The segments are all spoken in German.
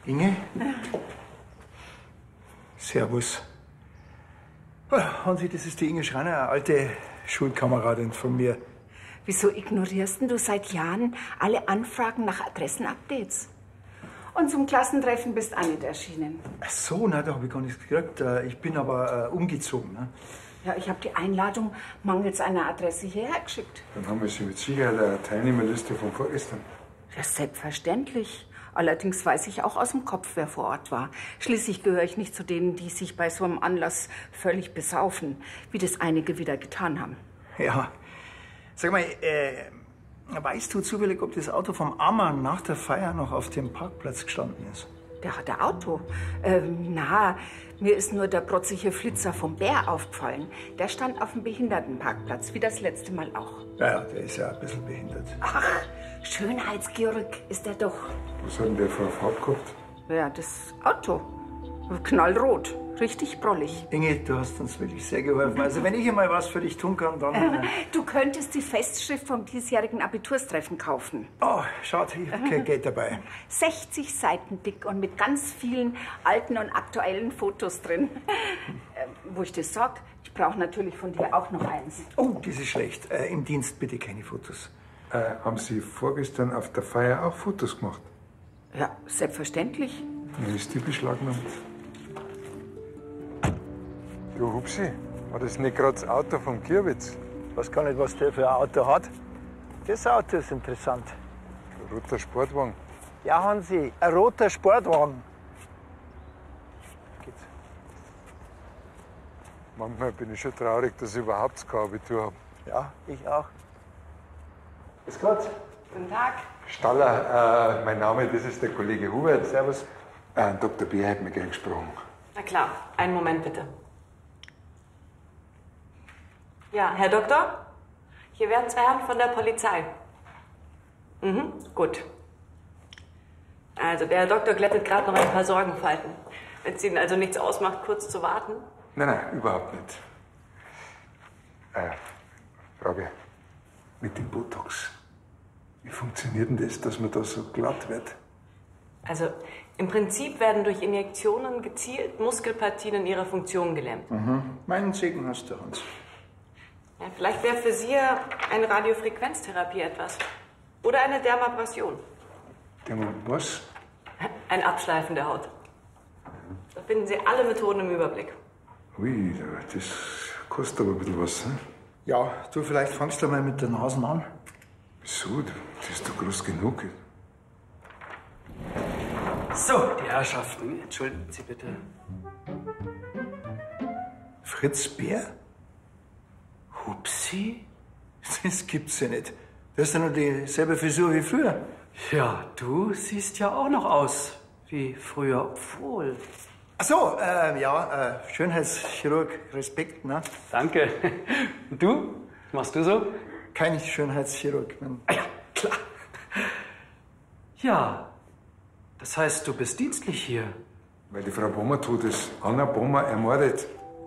Inge? Servus. Hansi, das ist die Inge Schreiner, eine alte Schulkameradin von mir. Wieso ignorierst denn du seit Jahren alle Anfragen nach Adressenupdates? Und zum Klassentreffen bist auch nicht erschienen. Ach so, na, da habe ich gar nichts gekriegt. Ich bin aber umgezogen. Ne? Ja, ich habe die Einladung mangels einer Adresse hierher geschickt. Dann haben wir Sie mit Sicherheit eine Teilnehmerliste von vorgestern. Ja, selbstverständlich. Allerdings weiß ich auch aus dem Kopf, wer vor Ort war. Schließlich gehöre ich nicht zu denen, die sich bei so einem Anlass völlig besaufen, wie das einige wieder getan haben. Ja. Sag mal, weißt du zufällig, ob das Auto vom Ammann nach der Feier noch auf dem Parkplatz gestanden ist? Der hat ein Auto. Mir ist nur der protzige Flitzer vom Bär aufgefallen. Der stand auf dem Behindertenparkplatz, wie das letzte Mal auch. Ja, der ist ja ein bisschen behindert. Ach, schönheitsgierig ist er doch. Was hat denn der für eine Farbe gehabt? Ja, das Auto. Knallrot. Richtig prollig. Inge, du hast uns wirklich sehr geholfen. Also wenn ich einmal was für dich tun kann, dann... Du könntest die Festschrift vom diesjährigen Abiturstreffen kaufen. Oh, schaut, ich habe kein Geld dabei. 60 Seiten dick und mit ganz vielen alten und aktuellen Fotos drin. Wo ich das sag, ich brauche natürlich von dir auch noch eins. Oh, das ist schlecht. Im Dienst bitte keine Fotos. Haben Sie vorgestern auf der Feier auch Fotos gemacht? Ja, selbstverständlich. Dann ist die beschlagnahmt. Du Hupsi, war das nicht gerade das Auto vom Gierwitz? Ich weiß gar nicht, was der für ein Auto hat. Das Auto ist interessant. Ein roter Sportwagen. Ja, Hansi, ein roter Sportwagen. Geht's. Manchmal bin ich schon traurig, dass ich überhaupt kein Abitur habe. Ja, ich auch. Bis Gott. Guten Tag. Staller, mein Name, das ist der Kollege Hubert. Servus. Dr. Beer hat mir gern gesprochen. Na klar, einen Moment bitte. Ja, Herr Doktor? Hier werden zwei Herren von der Polizei. Gut. Also, der Herr Doktor glättet gerade noch ein paar Sorgenfalten. Wenn es Ihnen also nichts ausmacht, kurz zu warten. Nein, überhaupt nicht. Frage. Mit dem Botox. Wie funktioniert denn das, dass man da so glatt wird? Also, im Prinzip werden durch Injektionen gezielt Muskelpartien in ihrer Funktion gelähmt. Meinen Segen hast du, Hans. Ja, vielleicht wäre für Sie eine Radiofrequenztherapie etwas. Oder eine Dermabrasion. Was? Ein Abschleifen der Haut. Da finden Sie alle Methoden im Überblick. Ui, das kostet aber ein bisschen was. Hm? Ja, du, vielleicht fangst du mal mit der Nase an. Wieso? Das ist doch groß genug. So, die Herrschaften, entschuldigen Sie bitte. Fritz Bär? Hupsi? Das gibt's ja nicht. Das ist ja nur dieselbe Frisur wie früher. Ja, du siehst ja auch noch aus wie früher, obwohl. Ach so, Schönheitschirurg, Respekt, ne? Danke. Und du? Was machst du so? Kein Schönheitschirurg. Ah ja, klar. Ja, das heißt, du bist dienstlich hier. Weil die Frau Bommer tot ist. Anna Bommer ermordet.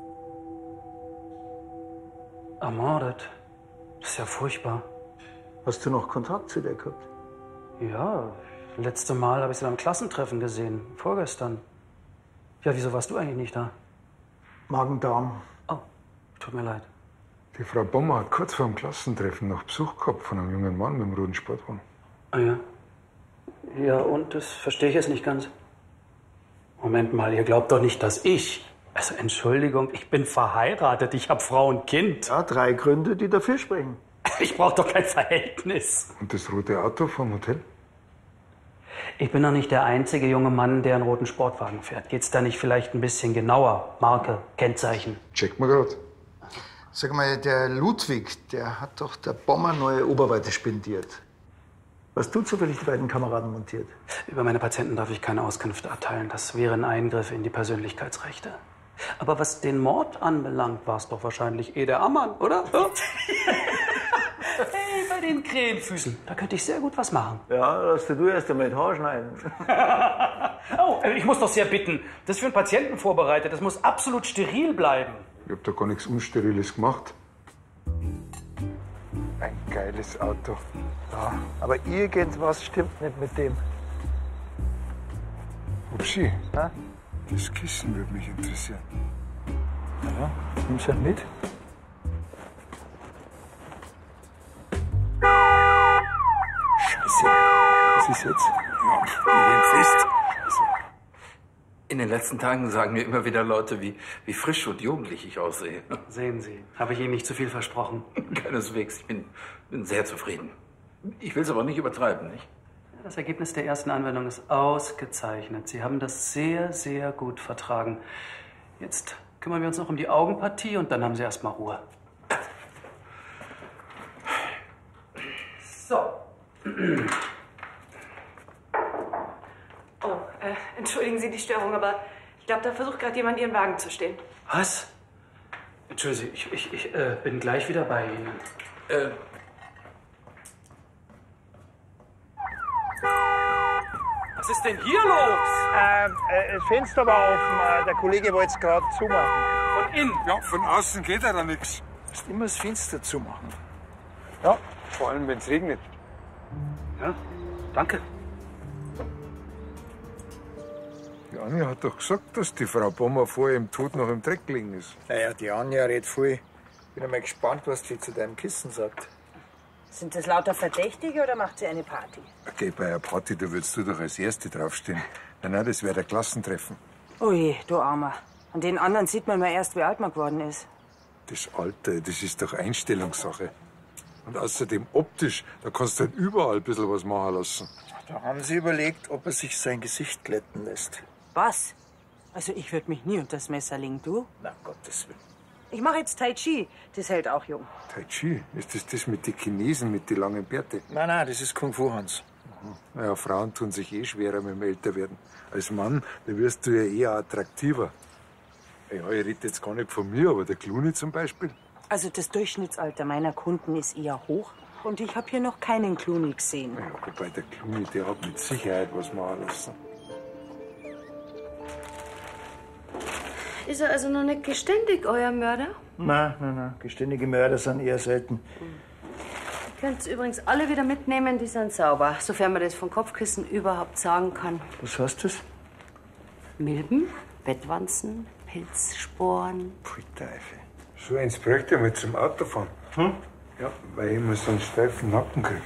Ermordet? Das ist ja furchtbar. Hast du noch Kontakt zu der gehabt? Ja, letzte Mal habe ich sie beim Klassentreffen gesehen. Vorgestern. Ja, wieso warst du eigentlich nicht da? Magen-Darm. Oh, tut mir leid. Die Frau Bommer hat kurz vor dem Klassentreffen noch Besuch gehabt von einem jungen Mann mit dem roten Sportwagen. Ah ja. Ja, und das verstehe ich jetzt nicht ganz. Moment mal, ihr glaubt doch nicht, dass ich... Also Entschuldigung, ich bin verheiratet, ich habe Frau und Kind. Ja, 3 Gründe, die dafür sprechen. Ich brauche doch kein Verhältnis. Und das rote Auto vom Hotel? Ich bin doch nicht der einzige junge Mann, der einen roten Sportwagen fährt. Geht's da nicht vielleicht ein bisschen genauer? Marke, Kennzeichen? Check mal grad. Sag mal, der Ludwig, der hat doch der Bommer neue Oberweite spendiert. Was du zufällig die beiden Kameraden montiert? Über meine Patienten darf ich keine Auskünfte erteilen. Das wäre ein Eingriff in die Persönlichkeitsrechte. Aber was den Mord anbelangt, war es doch wahrscheinlich der Ammann, oder? Hey, bei den Krähenfüßen, da könnte ich sehr gut was machen. Ja, lass du erst einmal das Haar schneiden. Oh, ich muss doch sehr bitten. Das ist für einen Patienten vorbereitet. Das muss absolut steril bleiben. Ich hab da gar nichts Unsteriles gemacht. Ein geiles Auto. Ja, aber irgendwas stimmt nicht mit dem. Upsi, Ha? das Kissen würde mich interessieren. Ja, nimm's halt mit. Scheiße, was ist jetzt? Ja, wir gehen fest. In den letzten Tagen sagen mir immer wieder Leute, wie frisch und jugendlich ich aussehe. Sehen Sie, habe ich Ihnen nicht zu viel versprochen. Keineswegs, ich bin sehr zufrieden. Ich will es aber nicht übertreiben, nicht? Das Ergebnis der ersten Anwendung ist ausgezeichnet. Sie haben das sehr, sehr gut vertragen. Jetzt kümmern wir uns noch um die Augenpartie und dann haben Sie erstmal Ruhe. So. Oh, entschuldigen Sie die Störung, aber ich glaube, da versucht gerade jemand, Ihren Wagen zu stehlen. Was? Entschuldigen Sie, ich bin gleich wieder bei Ihnen. Was ist denn hier los? Das Fenster war offen. Der Kollege wollte es gerade zumachen. Von innen. Ja, von außen geht ja da nichts. Du musst immer das Fenster zumachen. Ja, vor allem wenn es regnet. Ja, danke. Die Anja hat doch gesagt, dass die Frau Bommer vorher im Tod noch im Dreck gelegen ist. Naja, die Anja redet viel. Bin einmal gespannt, was die zu deinem Kissen sagt. Sind das lauter Verdächtige oder macht sie eine Party? Okay, bei einer Party, da würdest du doch als Erste draufstehen. Nein, das wäre der Klassentreffen. Ui, du Armer. An den anderen sieht man mal erst, wie alt man geworden ist. Das Alter, das ist doch Einstellungssache. Und außerdem optisch, da kannst du halt überall ein bisschen was machen lassen. Da haben sie überlegt, ob er sich sein Gesicht glätten lässt. Was? Also ich würde mich nie unter das Messer legen, du? Na, Gottes Willen. Ich mache jetzt Tai Chi. Das hält auch jung. Tai Chi, ist das mit den Chinesen mit den langen Bärte? Nein, das ist Kung Fu, Hans. Naja, Frauen tun sich eh schwerer mit dem Älterwerden. Als Mann, da wirst du ja eher attraktiver. Ja, ich rede jetzt gar nicht von mir, aber der Clooney zum Beispiel. Also das Durchschnittsalter meiner Kunden ist eher hoch. Und ich habe hier noch keinen Clooney gesehen. Ja, wobei der Clooney, der hat mit Sicherheit was machen lassen. Ist er also noch nicht geständig, euer Mörder? Nein. Geständige Mörder sind eher selten. Ihr könnt übrigens alle wieder mitnehmen, die sind sauber. Sofern man das von Kopfkissen überhaupt sagen kann. Was heißt das? Milben, Bettwanzen, Pilzsporen. Pfui Teufel. So eins bräuchte ich mal zum Autofahren. Ja, weil ich immer so einen steifen Nacken krieg.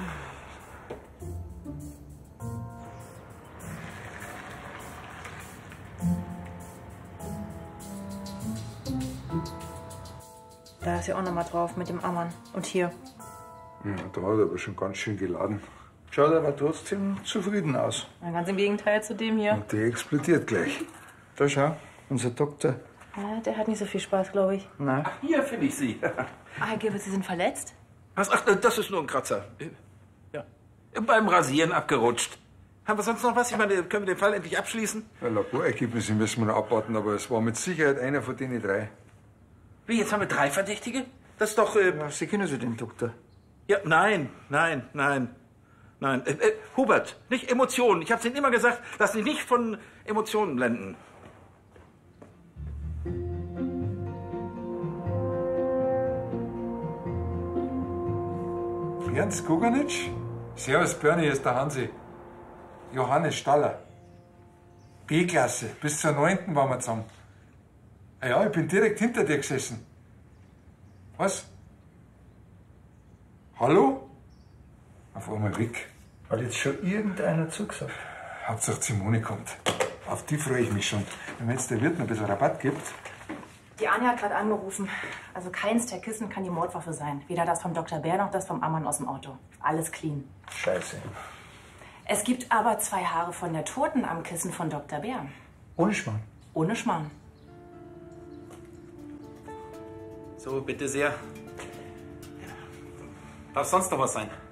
Da ist ja auch noch mal drauf mit dem Ammann. Und hier. Ja, da hat er aber schon ganz schön geladen. Schaut aber trotzdem zufrieden aus. Na, ganz im Gegenteil zu dem hier. Und der explodiert gleich. Da schau, unser Doktor. Ja, der hat nicht so viel Spaß, glaube ich. Nein. Hier finde ich Sie. Herr Gibbels, Sie sind verletzt? Was? Ach, das ist nur ein Kratzer. Ja. Beim Rasieren abgerutscht. Haben wir sonst noch was? Ich meine, können wir den Fall endlich abschließen? Ja, Laborergebnisse müssen wir noch abwarten, aber es war mit Sicherheit einer von denen 3. Wie, jetzt haben wir 3 Verdächtige? Das ist doch... Ja, Sie kennen Sie den Doktor. Ja, nein. Hubert, nicht Emotionen. Ich habe Ihnen immer gesagt, dass Sie nicht von Emotionen blenden. Ernst Guganitsch? Servus Bernie, hier ist der Hansi. Johannes Staller. B-Klasse, bis zur 9. waren wir zusammen. Ja, ich bin direkt hinter dir gesessen. Was? Hallo? Auf einmal weg. Hat jetzt schon irgendeiner zugesagt? Hauptsache Simone kommt. Auf die freue ich mich schon. Wenn jetzt der Wirt noch ein bisschen Rabatt gibt. Die Anja hat gerade angerufen. Also keins der Kissen kann die Mordwaffe sein. Weder das vom Dr. Bär noch das vom Ammann aus dem Auto. Alles clean. Scheiße. Es gibt aber 2 Haare von der Toten am Kissen von Dr. Bär. Ohne Schmarrn. Ohne Schmarrn. So, bitte sehr. Darf sonst noch was sein?